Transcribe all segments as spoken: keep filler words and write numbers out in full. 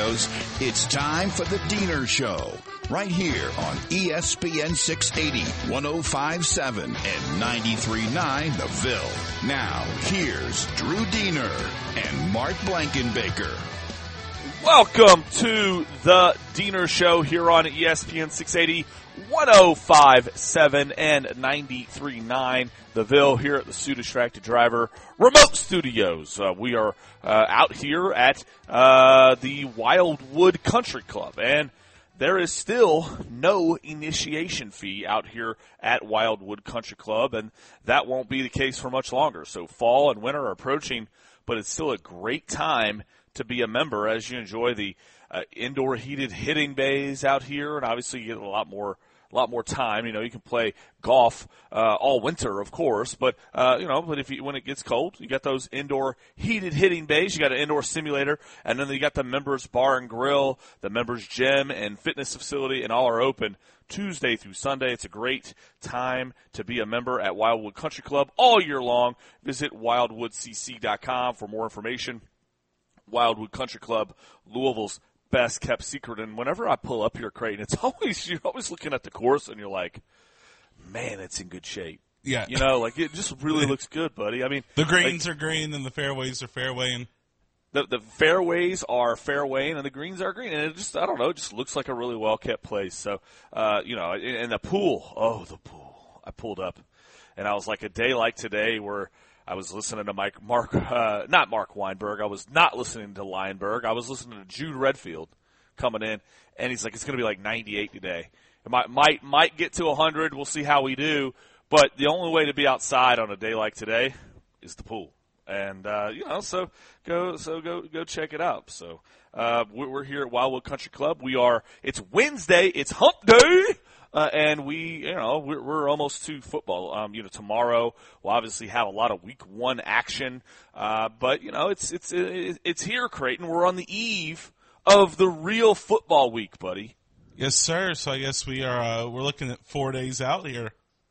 Studios, it's time for the Diener Show, right here on E S P N six eighty, one oh five point seven, and ninety-three point nine The Ville. Now, here's Drew Diener and Mark Blankenbaker. Welcome to the Diener Show here on E S P N six eighty, one oh five point seven, and ninety-three point nine The Ville here at the Sioux Distracted Driver Remote Studios. Uh, we are uh, out here at uh, the Wildwood Country Club, and there is still no initiation fee out here at Wildwood Country Club, and that won't be the case for much longer. So fall and winter are approaching, but it's still a great time to be a member as you enjoy the uh, indoor heated hitting bays out here, and obviously you get a lot more a lot more time. You know, you can play golf uh, all winter, of course, but uh, you know, but if you, when it gets cold, you got those indoor heated hitting bays. You got an indoor simulator, and then you got the members bar and grill, the members gym and fitness facility, and all are open Tuesday through Sunday. It's a great time to be a member at Wildwood Country Club all year long. Visit wildwood c c dot com for more information. Wildwood Country Club, Louisville's best kept secret. And whenever I pull up here, Creighton, it's always, you're always looking at the course and you're like, man, it's in good shape. Yeah. You know, like it just really looks good, buddy. I mean, the greens like, are green and the fairways are fairwaying. The, the fairways are fairwaying and the greens are green. And it just, I don't know, it just looks like a really well kept place. So, uh, you know, and, and the pool, oh, the pool. I pulled up and I was like, a day like today where I was listening to Mike, Mark, uh, not Mark Weinberg. I was not listening to Lineberg. I was listening to Jude Redfield coming in, and he's like, it's going to be like ninety-eight today. It might, might, might get to one hundred. We'll see how we do. But the only way to be outside on a day like today is the pool. And, uh, you know, so go, so go, go check it out. So, uh, we're here at Wildwood Country Club. We are, it's Wednesday. It's hump day. Uh, and we, you know, we're, we're almost to football. Um, you know, tomorrow we'll obviously have a lot of week one action. Uh, but, you know, it's, it's, it's here, Creighton. We're on the eve of the real football week, buddy. Yes, sir. So I guess we are, uh, we're looking at four days out here.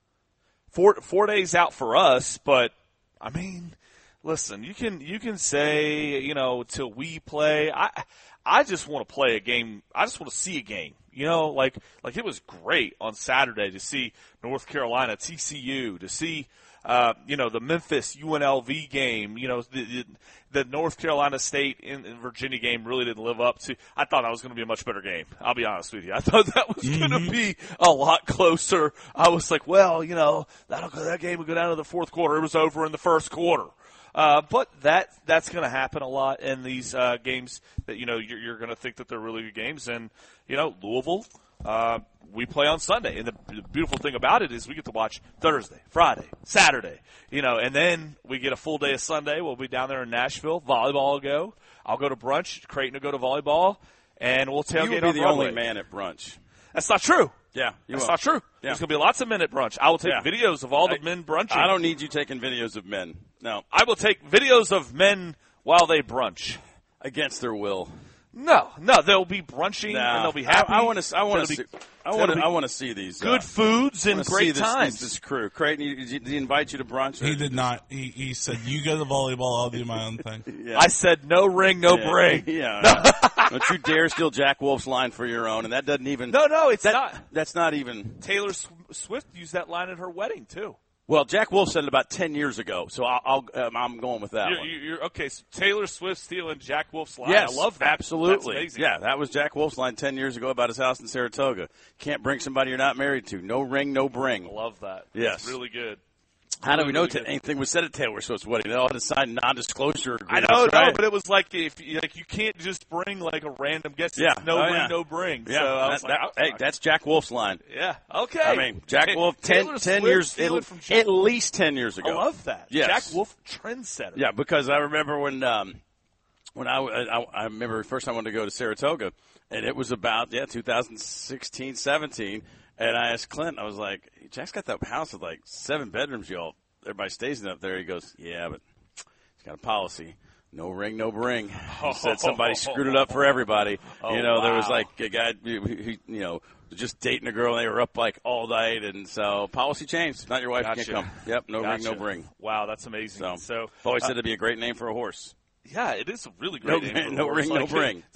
Four, four days out for us, but I mean, listen, you can, you can say, you know, till we play. I, I just want to play a game. I just want to see a game. You know, like, like it was great on Saturday to see North Carolina, T C U, to see, uh, you know, the Memphis U N L V game. You know, the, the North Carolina State and, and Virginia game really didn't live up to. I thought that was going to be a much better game. I'll be honest with you. I thought that was mm-hmm. going to be a lot closer. I was like, well, you know, that'll go, that game will go down to the fourth quarter. It was over in the first quarter. Uh, but that that's going to happen a lot in these uh, games that, you know, you're, you're going to think that they're really good games. And, you know, Louisville, uh, we play on Sunday. And the, the beautiful thing about it is we get to watch Thursday, Friday, Saturday, you know, and then we get a full day of Sunday. We'll be down there in Nashville. Volleyball will go. I'll go to brunch. Creighton will go to volleyball. And we'll tailgate on You will be the Broadway. only man at brunch. That's not true. Yeah, you That's will. not true. Yeah. There's going to be lots of men at brunch. I will take yeah. videos of all the I, men brunching. I don't need you taking videos of men. No. I will take videos of men while they brunch. Against their will. No, no, they'll be brunching nah. and they'll be happy. I want to. I want to. See, I want to. be I want to see these good uh, foods and great this, times. This, this crew, Creighton, did he invite you to brunch? He did not. He, he said, "You go to volleyball. I'll do my own thing." yeah. I said, "No ring, no yeah. bring." Yeah. yeah. Don't you dare steal Jack Wolf's line for your own, and that doesn't even. No, no, it's that, not. That's not even. Taylor Swift used that line at her wedding too. Well, Jack Wolf said it about ten years ago, so I'll, I'll um, I'm going with that you're, one. You're, okay, so Taylor Swift stealing Jack Wolf's line. Yes, I love that. Absolutely. That's amazing. Yeah, that was Jack Wolf's line ten years ago about his house in Saratoga. Can't bring somebody you're not married to. No ring, no bring. I love that. Yes. That's really good. How do we know really t- anything was said at Taylor Swift's wedding? They all had to sign non-disclosure agreements. I know, right? no, but it was like if like you can't just bring like a random guest. Yeah. No oh, ring, yeah. no bring. Yeah. So I that, was like, that, oh, hey, that's Jack Wolf's line. Yeah. Okay. I mean, Jack Wolf, ten, Taylor ten Swift years, stealing at, from Jack at least ten years ago. I love that. Yes. Jack Wolf, trendsetter. Yeah, because I remember when um, when I, I I remember the first time I wanted to go to Saratoga, and it was about yeah two thousand sixteen, seventeen, and I asked Clint, I was like, Jack's got that house with like seven bedrooms, y'all. Everybody stays in up there. He goes, yeah, but he's got a policy. No ring, no bring. He said somebody screwed it up for everybody. Oh, you know, wow. there was like a guy, he, he, you know, just dating a girl, and they were up like all night, and so policy changed. Not your wife, Gotcha. can't come. Yep, no Gotcha. ring, no bring. Wow, that's amazing. So, so always uh, said it'd be a great name for a horse. Yeah, it is a really great No, name. For no a horse. ring, no like, bring. Does it fit?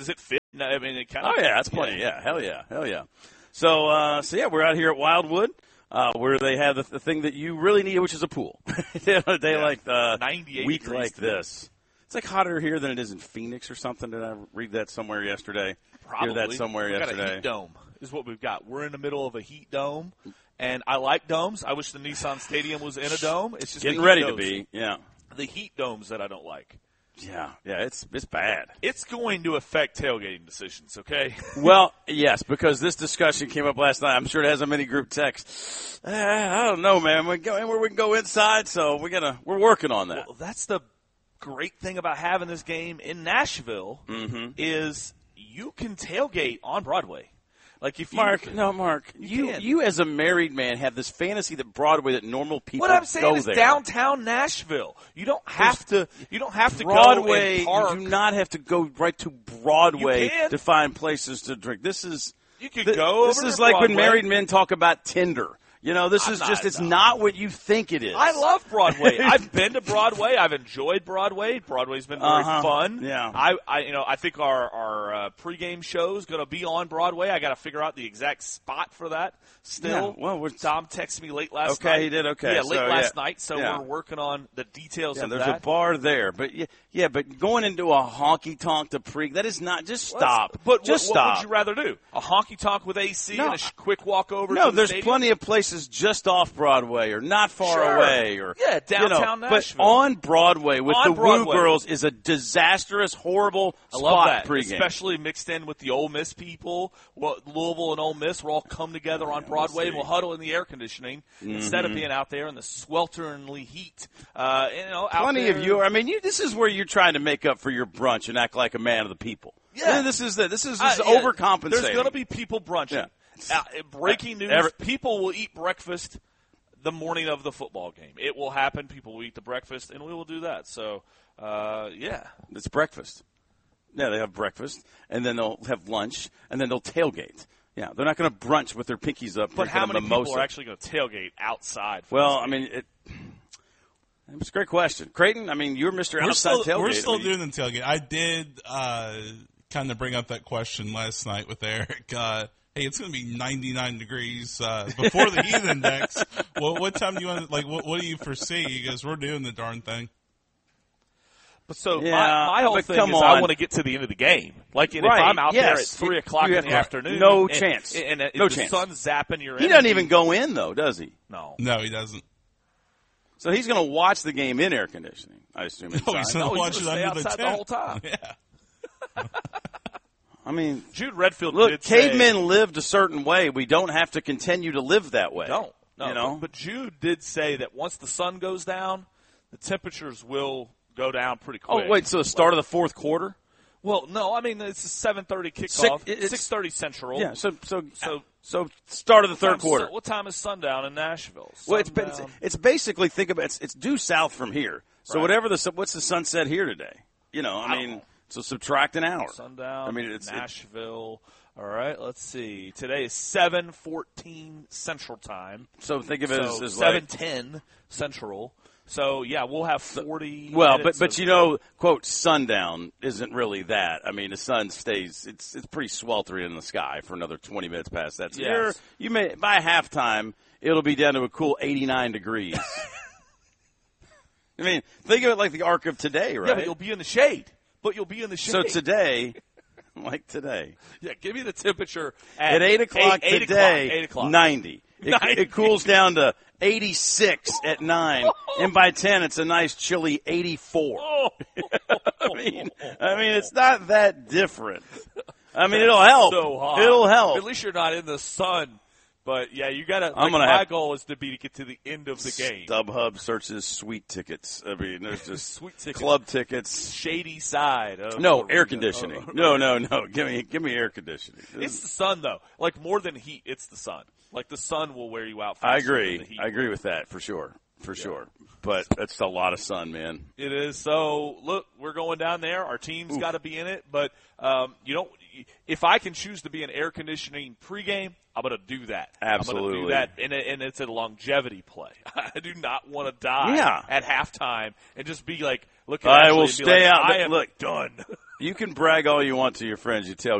No, I mean, it kind of. Oh yeah, that's plenty. Yeah. yeah, hell yeah, hell yeah. So, uh, so yeah, we're out here at Wildwood, uh, where they have the, the thing that you really need, which is a pool. A day yeah. like uh, ninety-eight week degrees like today. this. It's like hotter here than it is in Phoenix or something. Did I read that somewhere yesterday? Probably. Hear that somewhere we've yesterday. Got a heat dome is what we've got. We're in the middle of a heat dome, and I like domes. I wish the Nissan Stadium was in a dome. It's just Getting the heat ready domes. to be. Yeah. The heat domes that I don't like. Yeah, yeah, it's it's bad. It's going to affect tailgating decisions, okay? Well, yes, because this discussion came up last night. I'm sure it has a mini group text. Uh, I don't know, man. We go where we can go inside, so we're gonna we're working on that. Well, that's the great thing about having this game in Nashville mm-hmm. is you can tailgate on Broadway. Like if you, Mark, no, Mark, you, you you as a married man have this fantasy that Broadway that normal people what I'm saying go is there. downtown Nashville. You don't have to. You don't have to Broadway. go and park. You do not have to go right to Broadway You can. to find places to drink. This is You could th- go. This over is to like Broadway. when married men talk about Tinder. You know, this I'm is not, just, it's no. not what you think it is. I love Broadway. I've been to Broadway. I've enjoyed Broadway. Broadway's been very Uh-huh. fun. Yeah. I, I, you know, I think our our uh, pregame show is going to be on Broadway. I got to figure out the exact spot for that. Still, Yeah, well, we're- Tom texted me late last Okay, night. he did, okay. Yeah, late So, last yeah. night. So Yeah. we're working on the details Yeah, of there's that. a bar there, but yeah, yeah, but going into a honky tonk to pre, that is not. Just Well, stop. But just what, stop. what would you rather do? A honky tonk with A C No. and a sh- quick walk over? No, to the there's stadium? plenty of places just off Broadway or not far Sure. away, or Yeah, downtown you know, Nashville. But on Broadway with On the Broadway. Woo Girls is a disastrous, horrible I spot love that, pregame. especially mixed in with the Ole Miss people. Well, Louisville and Ole Miss will all come together on Broadway and we'll huddle in the air conditioning Mm-hmm. instead of being out there in the swelteringly heat. Uh, you know, out Plenty there. of you. I mean, you, this is where you're trying to make up for your brunch and act like a man of the people. Yeah. this is the, this is, Uh, this is yeah, overcompensating. There's going to be people brunching. Yeah. Uh, breaking news: Every- people will eat breakfast the morning of the football game. It will happen. People will eat the breakfast, and we will do that. So, uh, yeah. It's breakfast. Yeah, they have breakfast, and then they'll have lunch, and then they'll tailgate. Yeah, they're not going to brunch with their pinkies up. But how drinking a many mimosa. people are actually going to tailgate outside? For Well, this I game? mean, it, it's a great question. Creighton, I mean, you're Mister We're Outside still, Tailgate. we're still I mean, doing the tailgate. I did uh, kind of bring up that question last night with Eric. Uh, hey, it's going to be ninety-nine degrees uh, before the heat index. Well, what time do you want? Like, what, what do you foresee? Because we're doing the darn thing. But so Yeah, my, my whole but thing come is I on. want to get to the end of the game. Like, and Right, if I'm out there at yes. three You- o'clock you in have- the afternoon, no and, chance. and, and No the chance. sun's zapping your He energy, doesn't even go in, though, does he? No, No, he doesn't. So he's going to watch the game in air conditioning, I assume. No, he's inside. going No, to watch he's it gonna under stay the outside tent the whole time. Yeah. I mean, Jude Redfield look, did say- cavemen lived a certain way. We don't have to continue to live that way. Don't. No, You know? but Jude did say that once the sun goes down, the temperatures will go down pretty quick. Oh, wait, so the start of the fourth quarter? Well, no, I mean it's a seven thirty kickoff, Six- it's- six thirty Central. Yeah, so so So- so start of the third What time- quarter. What time is sundown in Nashville? Well, it's, it's Sundown- it's basically think about it's, it's due south from here. So Right. whatever the what's the sunset here today? You know, I, I don't mean, know. so subtract an hour. sundown. I mean, it's it- Nashville. All right, let's see. Today is seven fourteen Central Time. so think of it So as, as seven like ten Central. So yeah, we'll have forty. well, but minutes but of- you know, quote sundown isn't really that. I mean, the sun stays it's it's pretty sweltering in the sky for another twenty minutes past that. So Yes. you're, you may by halftime it'll be down to a cool eighty-nine degrees. I mean, think of it like the arc of today, right? yeah, but you'll be in the shade. But you'll be in the shade. so today, like today. yeah, give me the temperature at, At eight o'clock eight, eight today, o'clock, eight o'clock. ninety. It, ninety. it cools down to eighty-six at nine, and by ten, it's a nice chilly eighty-four. Oh. I mean, I mean, it's not that different. I mean, it'll help. So hot. It'll help. At least you're not in the sun. But yeah, you gotta. I'm Like, gonna my have- goal is to be to get to the end of the game. StubHub searches sweet tickets. I mean, there's just Sweet tickets. club tickets. Shady side. Of No the air arena. conditioning. Oh. No, no, no. Give me, give me air conditioning. It's the sun though. Like more than heat, it's the sun. Like the sun will wear you out. I faster agree. Than the heat. I agree with that for sure. For sure. But that's a lot of sun, man. It is. So look, we're going down there. Our team's got to be in it, but um, you don't. If I can choose to be in air conditioning pregame, I'm going to do that. I'm going to Absolutely. do that, and, it, and it's a longevity play. I do not want to die Yeah. at halftime and just be like, look. At I Ashley will and be stay like, out. I am Look, done. You can brag all you want to your friends. You tell